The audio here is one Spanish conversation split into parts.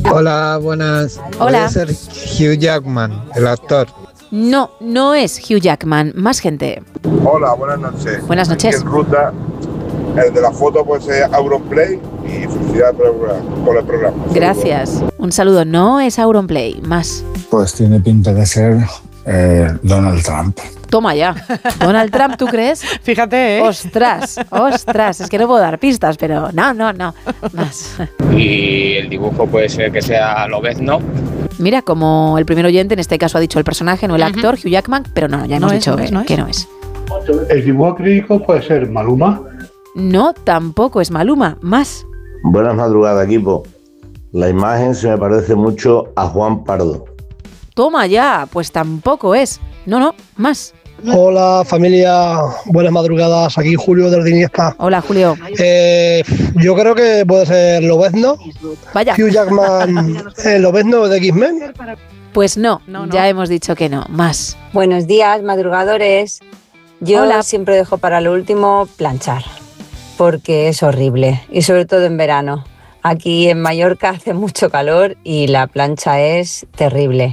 Hola, buenas. Hola. ¿Puede ser Hugh Jackman, el actor? No, no es Hugh Jackman. Más gente. Hola, buenas noches. Buenas noches. Aquí en ruta, el de la foto pues es Auronplay y felicidades por el programa. Gracias. Un saludo. No es Auronplay. Más. Pues tiene pinta de ser Donald Trump. Toma ya. Donald Trump, ¿tú crees? Fíjate, ¿eh? Ostras. Es que no puedo dar pistas, pero no. Más. Y el dibujo puede ser que sea Lobezno. Mira, como el primer oyente, en este caso ha dicho el personaje, no el actor, Hugh Jackman, pero no, ya hemos dicho que no es. ¿El dibujo acrílico puede ser Maluma? No, tampoco es Maluma. Más. Buenas madrugadas, equipo. La imagen se me parece mucho a Juan Pardo. Toma ya, pues tampoco es. No, más. Hola familia, buenas madrugadas, aquí Julio del Iniesta. Hola Julio. Yo creo que puede ser Lobezno. Vaya. Hugh Jackman, Lobezno de X-Men. Pues no, ya hemos dicho que no, más. Buenos días, madrugadores. Yo siempre dejo para lo último planchar, porque es horrible, y sobre todo en verano. Aquí en Mallorca hace mucho calor y la plancha es terrible.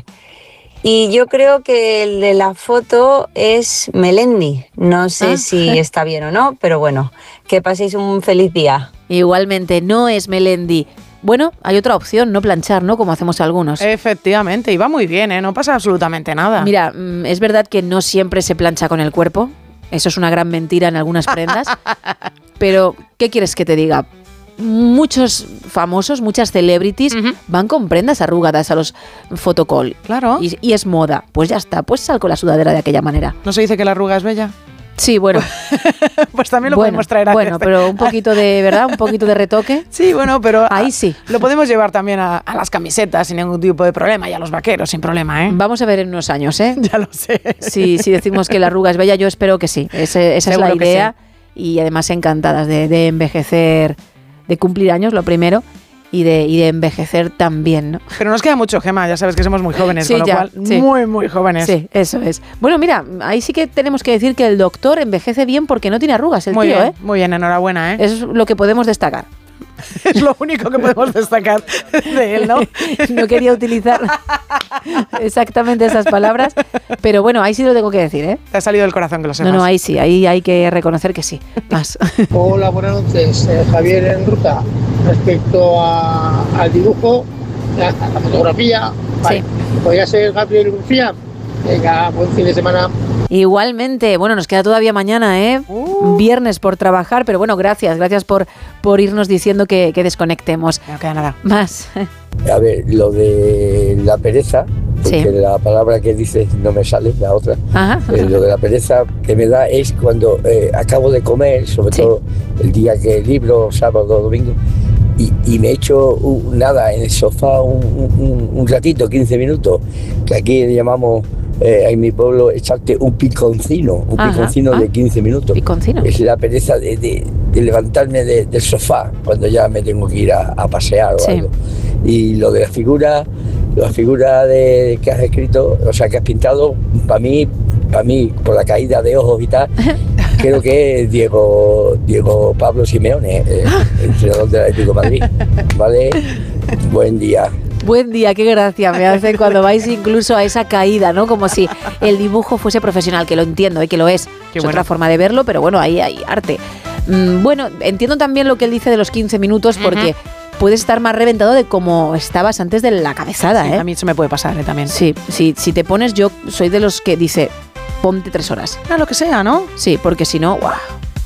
Y yo creo que el de la foto es Melendi. No sé si está bien o no, pero bueno, que paséis un feliz día. Igualmente, no es Melendi. Bueno, hay otra opción, no planchar, ¿no? Como hacemos algunos. Efectivamente, y va muy bien, ¿eh? No pasa absolutamente nada. Mira, es verdad que no siempre se plancha con el cuerpo. Eso es una gran mentira en algunas prendas. Pero, ¿qué quieres que te diga? Muchos famosos, muchas celebrities van con prendas arrugadas a los photocall. Claro. Y es moda. Pues ya está, pues sal con la sudadera de aquella manera. ¿No se dice que la arruga es bella? Sí, bueno. Pues también lo podemos traer a Bueno, pero un poquito de, ¿verdad? Un poquito de retoque. Sí, bueno, pero ahí sí. Lo podemos llevar tamén a las camisetas sin ningún tipo de problema y a los vaqueros sin problema, ¿eh? Vamos a ver en unos años, ¿eh? Ya lo sé. Si decimos que la arruga es bella, yo espero que sí. Esa es la idea. Sí. Y además encantadas de envejecer, de cumplir años, lo primero. Y de envejecer también, ¿no? Pero nos queda mucho, Gemma, ya sabes que somos muy jóvenes, sí, con lo cual, muy jóvenes. Sí, eso es. Bueno, mira, ahí sí que tenemos que decir que el doctor envejece bien porque no tiene arrugas, el muy tío, bien, ¿eh? Muy bien, enhorabuena, ¿eh? Es lo que podemos destacar. Es lo único que podemos destacar de él, ¿no? No quería utilizar exactamente esas palabras, pero bueno, ahí sí lo tengo que decir, ¿eh? Te ha salido del corazón que lo sepas. No, ahí sí, ahí hay que reconocer que sí. Más. Hola, buenas noches. Javier en ruta. Respecto al dibujo, a la fotografía, vale. Sí. ¿Podría ser Gabriel García? Venga, buen fin de semana. Igualmente, bueno, nos queda todavía mañana, ¿eh? Viernes por trabajar, pero bueno, gracias por irnos diciendo que desconectemos. No queda nada. Más. A ver, lo de la pereza, porque sí. La palabra que dices no me sale, la otra. Ajá. Lo de la pereza que me da es cuando acabo de comer, sobre todo el día que libro, sábado o domingo, y me echo nada en el sofá un ratito, 15 minutos, que aquí le llamamos en mi pueblo echarte un piconcino de 15 minutos. ¿Piconcino? Es la pereza de levantarme del sofá cuando ya me tengo que ir a pasear o algo. Y lo de la figura que has escrito, o sea, que has pintado, para mí, por la caída de ojos y tal, creo que es Diego Pablo Simeone, entrenador del Atlético de Madrid. ¿Vale? Buen día. Buen día, qué gracia me hacen cuando vais incluso a esa caída, ¿no? Como si el dibujo fuese profesional, que lo entiendo, que lo es. Es otra forma de verlo, pero bueno, ahí hay arte. Bueno, entiendo también lo que él dice de los 15 minutos, porque puedes estar más reventado de como estabas antes de la cabezada, sí, ¿eh? A mí eso me puede pasar, también. Sí, si te pones, yo soy de los que dice, ponte 3 horas. Lo que sea, ¿no? Sí, porque si no, ¡guau!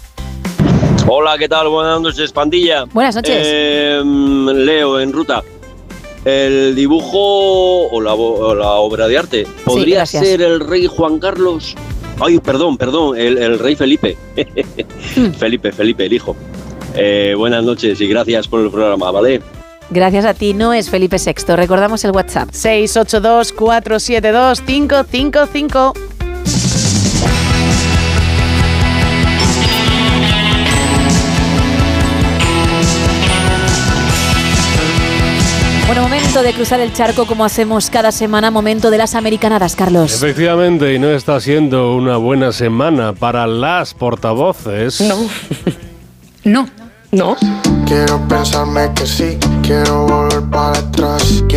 Hola, ¿qué tal? Buenas noches, pandilla. Buenas noches. Leo, en ruta. El dibujo o la obra de arte podría ser el rey Juan Carlos. Ay, perdón, el rey Felipe. Felipe, el hijo. Buenas noches y gracias por el programa, ¿vale? Gracias a ti, no es Felipe VI. Recordamos el WhatsApp. 682-472-555. Bueno, momento de cruzar el charco como hacemos cada semana, momento de las americanadas, Carlos. Efectivamente, y no está siendo una buena semana para las portavoces. No. Quiero pensarme que sí, quiero volver para atrás.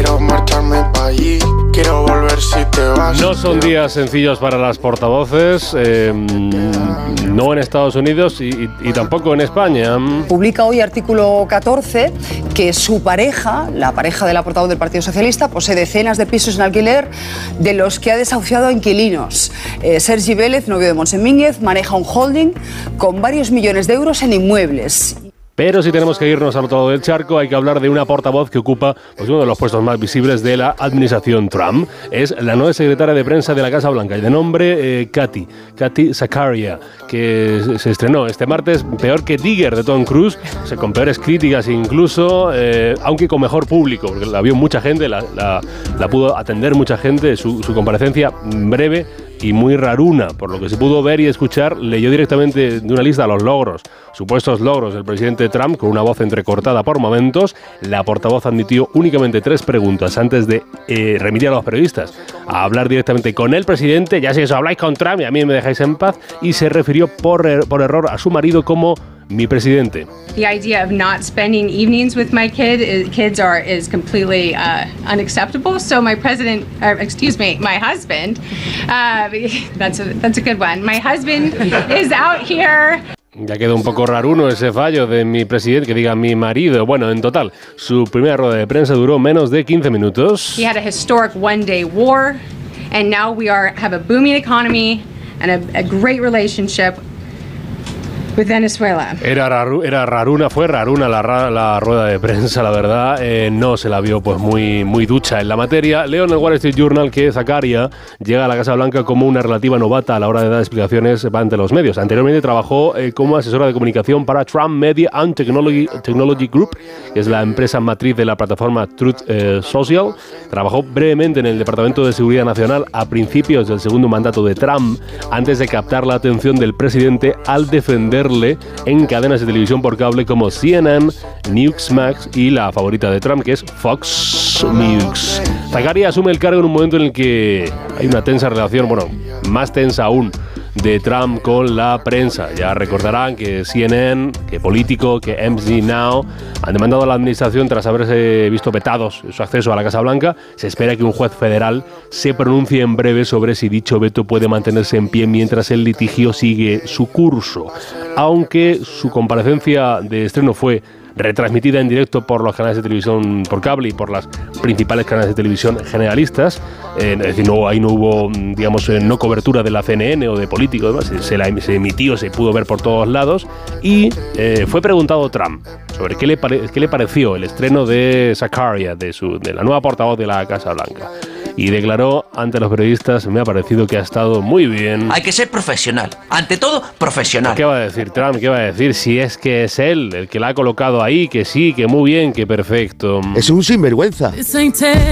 No son días sencillos para las portavoces, no en Estados Unidos y tampoco en España. Publica hoy artículo 14 que su pareja, la pareja de la portavoz del Partido Socialista, posee decenas de pisos en alquiler de los que ha desahuciado a inquilinos. Sergi Vélez, novio de Montse Mínguez, maneja un holding con varios millones de euros en inmuebles. Pero si tenemos que irnos al otro lado del charco, hay que hablar de una portavoz que ocupa uno de los puestos más visibles de la administración Trump. Es la nueva secretaria de prensa de la Casa Blanca, y de nombre Kathy Zakaria, que se estrenó este martes, peor que Digger de Tom Cruise, con peores críticas incluso, aunque con mejor público, porque la vio mucha gente, la pudo atender mucha gente, su comparecencia breve y muy raruna, por lo que se pudo ver y escuchar. Leyó directamente de una lista los logros, supuestos logros del presidente Trump, con una voz entrecortada por momentos. La portavoz admitió únicamente 3 preguntas antes de remitir a los periodistas a hablar directamente con el presidente. Ya si os habláis con Trump y a mí me dejáis en paz, y se refirió por error a su marido como mi presidente. The idea of not spending evenings with my kids is completely unacceptable. So my husband, that's a good one. My husband is out here. Ya quedó un poco raruno ese fallo de mi presidente, que diga mi marido. Bueno, en total, su primera rueda de prensa duró menos de 15 minutos. He had a historic one-day war, and now we have a booming economy and a great relationship with Venezuela. Fue raruna la rueda de prensa, la verdad. No se la vio pues muy ducha en la materia. Leo en el Wall Street Journal que Zakaria llega a la Casa Blanca como una relativa novata a la hora de dar explicaciones ante los medios. Anteriormente trabajó como asesora de comunicación para Trump Media and Technology Group, que es la empresa matriz de la plataforma Truth Social. Trabajó brevemente en el Departamento de Seguridad Nacional a principios del segundo mandato de Trump, antes de captar la atención del presidente al defender en cadenas de televisión por cable como CNN, Newsmax y la favorita de Trump, que es Fox News. Zakaria asume el cargo en un momento en el que hay una tensa relación, más tensa aún, de Trump con la prensa. Ya recordarán que CNN, que Político, que MC Now han demandado a la administración tras haberse visto vetados su acceso a la Casa Blanca. Se espera que un juez federal se pronuncie en breve sobre si dicho veto puede mantenerse en pie mientras el litigio sigue su curso. Aunque su comparecencia de estreno fue retransmitida en directo por los canales de televisión por cable y por las principales canales de televisión generalistas, es decir, ahí no hubo, no cobertura de la CNN o de Político, además, se emitió, se pudo ver por todos lados, y fue preguntado Trump sobre qué le pareció el estreno de Zakaria, de la nueva portavoz de la Casa Blanca. Y declaró ante los periodistas: me ha parecido que ha estado muy bien. Hay que ser profesional. Ante todo, profesional. ¿Qué va a decir Trump? ¿Qué va a decir si es que es él el que la ha colocado ahí? Que sí, que muy bien, que perfecto. Es un sinvergüenza.